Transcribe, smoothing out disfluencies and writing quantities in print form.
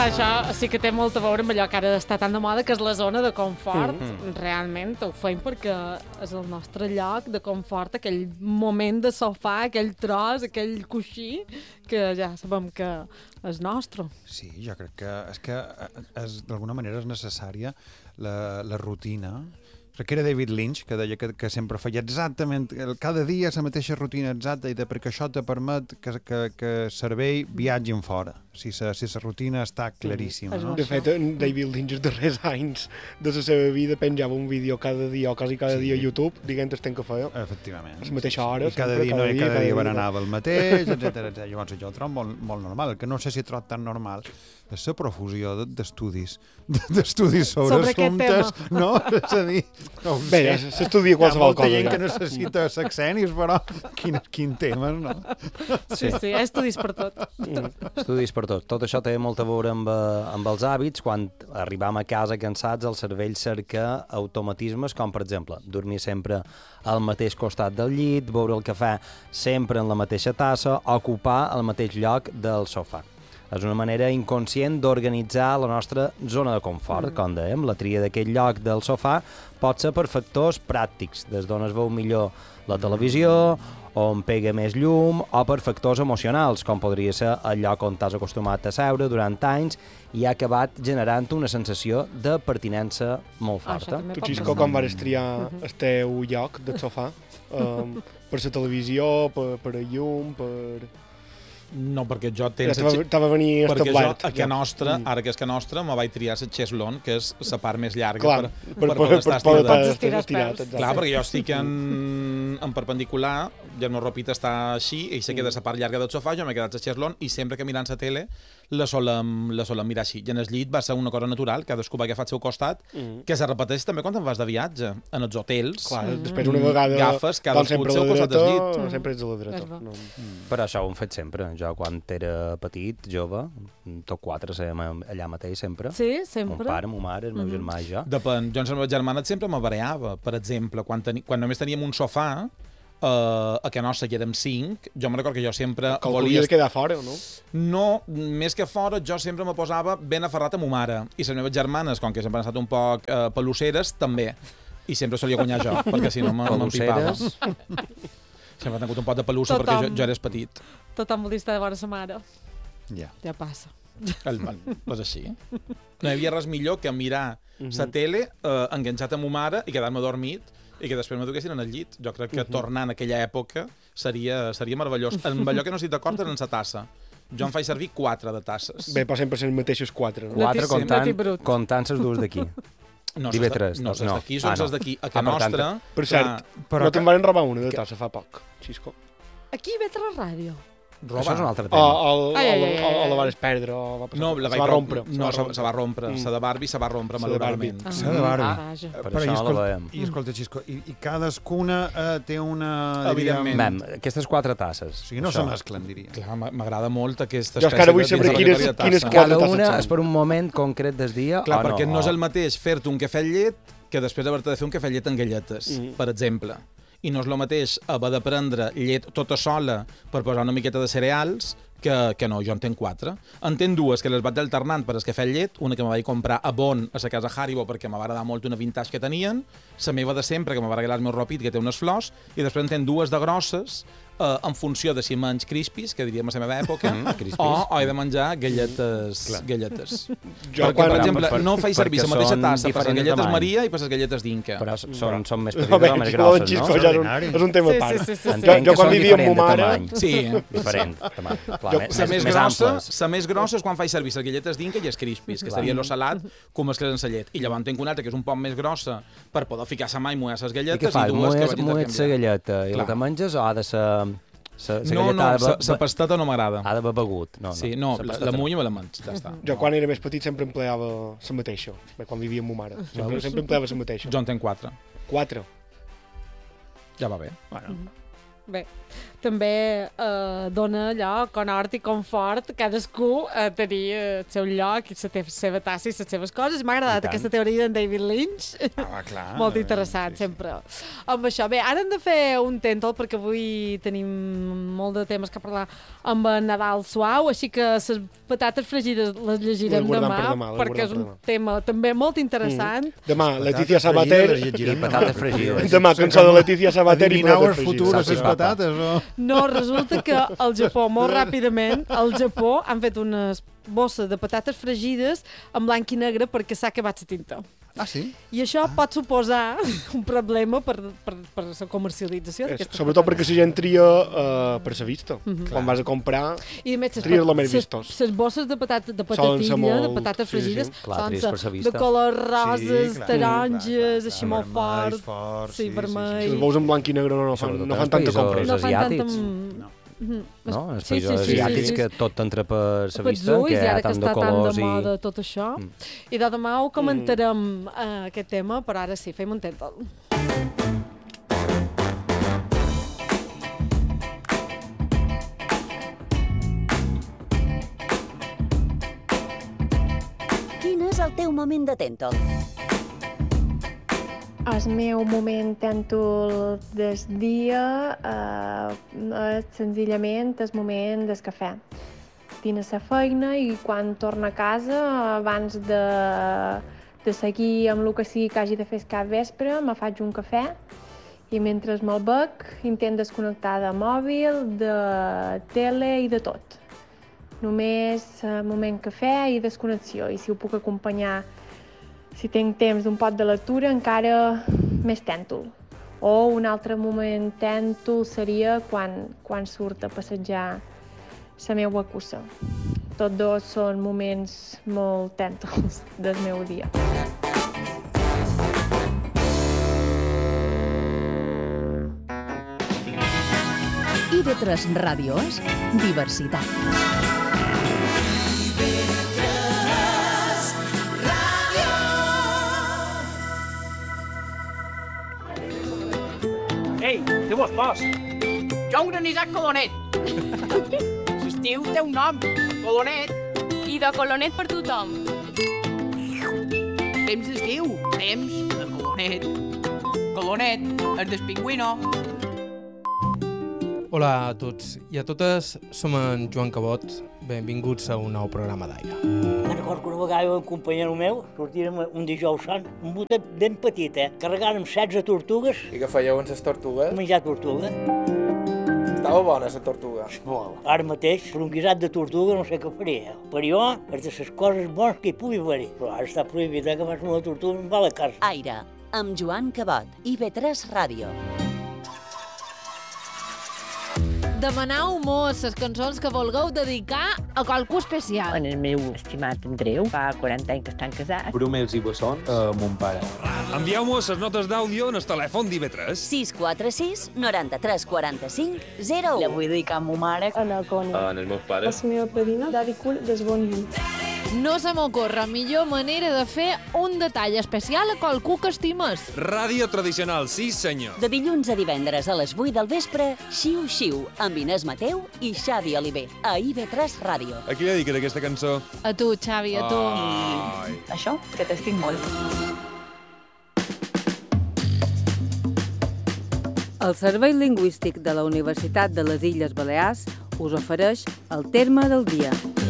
Clar, això sí que té molt a veure amb allò que ara està tan de moda, que és la zona de confort. Realment ho fem perquè és el nostre lloc de confort, aquell moment de sofà, aquell tros, aquell coixí, que ja sabem que és nostre. Sí, jo crec que d'alguna manera és necessària la rutina. Crec que era David Lynch que deia que sempre feia exactament cada dia la mateixa rutina exacta i perquè això te permet que cervell viatgin fora. Si la rutina està claríssima. No? De fet, David Lynch els darrers anys de la seva vida penjava un vídeo cada dia o quasi cada dia a YouTube dient el temps que feia. Efectivament. A la mateixa hora. I cada dia berenava el mateix, etc. Llavors jo ho trobo molt normal. El que no sé si trobo tan normal és la profusió d'estudis sobre assumptes, no? És a dir, no bé, s'estudia qualsevol cosa. Hi ha molta gent que necessita sexenis, però quin tema, no? Sí, estudis per tot. Estudis per tot. Tot això té molt a veure amb els hàbits. Quan arribam a casa cansats, el cervell cerca automatismes, com per exemple, dormir sempre al mateix costat del llit, beure el cafè sempre en la mateixa tassa, ocupar el mateix lloc del sofà. És una manera inconscient d'organitzar la nostra zona de confort. Com dèiem, la tria d'aquest lloc del sofà pot ser per factors pràctics, des d'on es veu millor la televisió, on pega més llum, o per factors emocionals, com podria ser el lloc on t'has acostumat a seure durant anys i ha acabat generant una sensació de pertinença molt forta. Tu, Xisco, com vas triar el teu lloc del sofà? Per la televisió, per el llum, per... No, perquè jo tens... T'ava venir establert. Perquè jo, a que nostra, ara que és que nostra, me vaig triar la Cheslon, que és la part més llarga per poder estar estirat. Clar, perquè jo estic en perpendicular, i el meu ropit està així, i se queda la part llarga del sofà, jo m'he quedat a Cheslon, i sempre que mirant la tele la solem mirar així. I en el llit va ser una cosa natural, cadascú va agafar al seu costat, que se repeteix també quan te'n vas de viatge, en els hotels. Clar, després una vegada agafes cadascú al seu costat del llit. Sempre ets a la dreta. Però això ho hem fet sempre. Jo, quan era petit, jove, tot quatre sèiem allà mateix sempre. Sí, sempre. Mon pare, ma mare, el meu germà i jo. Depèn. Jo amb les meves germanes sempre m'abareava. Per exemple, quan només teníem un sofà, a que nostra hi érem 5, jo me recordo que jo sempre volia... Que quedar fora, o no? No, més que fora, jo sempre me posava ben aferrat a ma mare. I les meves germanes, com que sempre han estat un poc pelusseres, també. I sempre solia guanyar jo, perquè si no m'empipava. Sempre he tingut un pot de pelussa perquè jo eres petit. Tothom vol dir estar de vora sa mare. Ja passa. Pues així. No hi havia res millor que mirar la tele enganxat a ma mare i quedar-me dormit i que després m'aduquessin en el llit. Jo crec que tornar en aquella època seria meravellós. Amb allò que no estic d'acord és en la tassa. Jo em faig servir 4 de tasses. Bé, però sempre són els mateixos 4. No? 4 comptant les dues d'aquí. No, les d'aquí són les d'aquí. A que nostra... Per cert, no te'n van robar una de tassa fa poc, Xisco. Aquí ve la ràdio. Això és un altre tema. O la vas perdre, o no, se va rompre. No, se va rompre. La de Barbie se va rompre, malauradament. La de Barbie. Per això no la veiem. I escolta, Xisco, i cadascuna té una... Evidentment. Aquestes 4 tasses. O sigui, no se mesclen, diria. Clar, m'agrada molt aquesta espècie de... Jo és que ara vull saber quines 4 tasses són. Cada una és per un moment concret del dia. Clar, perquè no és el mateix fer-te un cafè amb llet que després haver-te de fer un cafè amb llet amb galletes, per exemple. I no és el mateix haver de prendre llet tota sola per posar una miqueta de cereals que no, jo en tenc 4. En tenc 2 que les vaig alternant per el cafè amb llet, una que me vaig comprar a Bon, a la casa Haribo, perquè me va agradar molt una vintage que tenien, la meva de sempre, que me va regalar el meu ropit, que té unes flors, i després en tenc 2 de grosses, en funció de si menys crispis, que diríem a la meva època, o he de menjar galletes. Jo, perquè, per exemple, no faig servir la mateixa tassa per les galletes Maria i per les galletes d'Inca. Però són més petites o més grosses, no? És un tema a part. Jo quan vivia amb ma mare... Sí. Diferent. La més grossa és quan faig servir les galletes d'Inca i els crispis, que seria lo salat com els que és en la llet. I llavors tenc una altra que és un poc més grossa per poder ficar la mà i mullar les galletes. I què fas? Mulles la galleta i la te menges o ha de ser... No, la pasteta no m'agrada. Ha d'haver begut. Sí, no, la mullo me la menys, ja està. Jo quan era més petit sempre empleava la mateixa, quan vivia amb ma mare. Sempre empleava la mateixa. Jo en tenc 4. 4? Ja va bé. bé, també dona allò, conhort i confort, cadascú tenir el seu lloc i la seva tassa i les seves coses. M'ha agradat aquesta teoria d'en David Lynch. Clar. Molt interessant, sempre. Amb això, bé, ara hem de fer un tèntol perquè avui tenim molt de temes que parlar amb en Nadal Suau, així que les patates fregides les llegirem demà, perquè és un tema també molt interessant. Demà, Letícia Sabater. Patates fregides. Demà, cançó de Letícia Sabater i Adivineu el patates futur de fregides. les patates, o...? No, resulta que al Japó, molt ràpidament, al Japó han fet unes bosses de patates fregides en blanc i negre perquè s'ha acabat la tinta. Ah, sí? I això pot suposar un problema per la comercialització d'aquestes Sobretot perquè la gent tria per la vista. Mhm. Quan vas a comprar, I a més, tries lo més vistós. les bosses de patatilla, de patates fregides, Clar, tries per sa són vista. de colors roses, clar, taronges, així molt Vermells, fort. forts, Sí, vermell. si els veus en blanc i negre no fan tanta compra. No fan asiàtics. tanta... No? Els països asiàtics que tot entra per sa Pels vista, ulls, que hi i ha ara que tant de està tan colors de i... moda tot això. I de demà ho comentarem aquest tema, però ara sí, fem un tèntol. Quin és el teu moment de tèntol? El meu moment tèntol del dia és senzillament el moment del cafè. Tinc a la feina i quan torno a casa, abans de seguir amb el que sigui que hagi de fer cap vespre, me faig un cafè i mentre me'l bec intent desconnectar de mòbil, de tele i de tot. Només moment cafè i desconnexió, i si ho puc acompanyar, si tinc temps d'un pot de lectura, encara més tèntol. O un altre moment tèntol seria quan surt a passejar la meva cussa. Tots dos són moments molt tèntols del meu dia. IB3 Ràdio és diversitat. Ei, què vos fas? Jo un granissat colonet. L'estiu té un nom, colonet. I de colonet per tothom. Temps d'estiu, temps de colonet. Colonet, el del pingüino. Hola a tots i a totes, som en Joan Cabot. Benvinguts a un nou programa d'aire. Me'n recordo que una vegada un companyero meu sortirem un dijous sant, un botet ben petit, carregàrem 16 tortugues. I què fèieu amb les tortugues? Menjar tortuga. Estava bona, la tortuga. Molt. Ara mateix, per un guisat de tortuga no sé què faria. Per jo, és de les coses bones que hi pugui haver. Però ara està prohibit que vas una tortuga i em va a la casa. Aire, amb Joan Cabot, IB3 Ràdio. Demaneu-mos les cançons que vulgueu dedicar a qualcú especial. En el meu estimat Andreu, fa 40 anys que estan casats. Brumels i bessons a mon pare. Envieu-nos les notes d'àudio en el telèfon d'IB3. 646 93 45 01. La vull dedicar a ma mare. En el Toni. En els meus pares. La meva padrina, Daddy Cool, des Bon Llum. No se m'ocorre millor manera de fer un detall especial a qualcú que estimes. Ràdio tradicional, sí senyor. De dilluns a divendres a les 8 del vespre, Xiu Xiu, amb Inés Mateu i Xavi Oliver, a IB3 Ràdio. A qui li dediques aquesta cançó? A tu, Xavi, a tu. Ai. Això, que t'estic molt. El Servei Lingüístic de la Universitat de les Illes Balears us ofereix el terme del dia.